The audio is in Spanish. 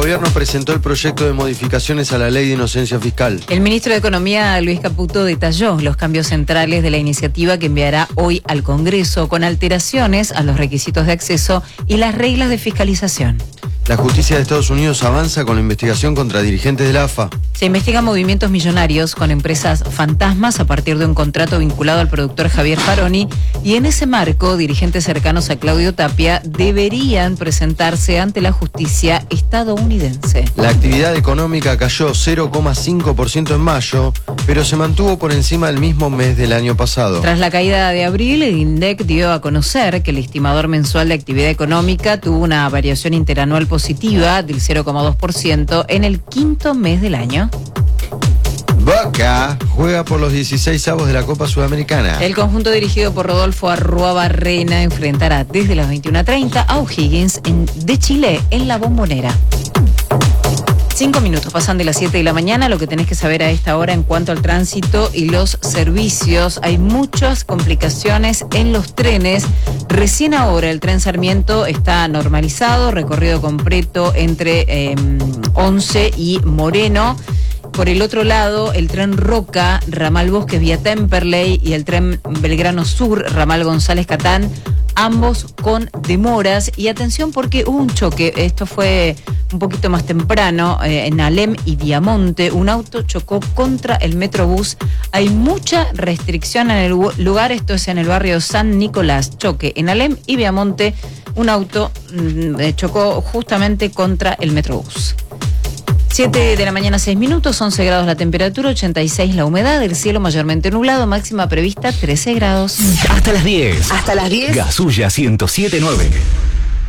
gobierno presentó el proyecto de modificaciones a la ley de inocencia fiscal. El ministro de Economía, Luis Caputo, detalló los cambios centrales de la iniciativa que enviará hoy al Congreso, con alteraciones a los requisitos de acceso y las reglas de fiscalización. La justicia de Estados Unidos avanza con la investigación contra dirigentes de la AFA. Se investigan movimientos millonarios con empresas fantasmas a partir de un contrato vinculado al productor Javier Faroni, y en ese marco, dirigentes cercanos a Claudio Tapia deberían presentarse ante la justicia estadounidense. La actividad económica cayó 0,5% en mayo, pero se mantuvo por encima del mismo mes del año pasado. Tras la caída de abril, el INDEC dio a conocer que el estimador mensual de actividad económica tuvo una variación interanual positiva del 0,2% en el quinto mes del año. Boca juega por los 16avos de la Copa Sudamericana. El conjunto dirigido por Rodolfo Arruabarrena enfrentará desde las 21:30 a O'Higgins de Chile en La Bombonera. 5 minutos pasan de las 7 de la mañana. Lo que tenés que saber a esta hora en cuanto al tránsito y los servicios: hay muchas complicaciones en los trenes. Recién ahora el tren Sarmiento está normalizado, recorrido completo entre 11 y Moreno. Por el otro lado, el tren Roca, ramal Bosques vía Temperley, y el tren Belgrano Sur, ramal González Catán, ambos con demoras. Y atención, porque hubo un choque, esto fue un poquito más temprano, en Alem y Viamonte. Un auto chocó contra el Metrobús. Hay mucha restricción en el lugar, esto es en el barrio San Nicolás. Choque en Alem y Viamonte, un auto chocó justamente contra el Metrobús. 7 de la mañana, 6 minutos, 11 grados la temperatura, 86 la humedad, el cielo mayormente nublado, máxima prevista 13 grados. Hasta las 10. Hasta las 10. Gasulla 107.9.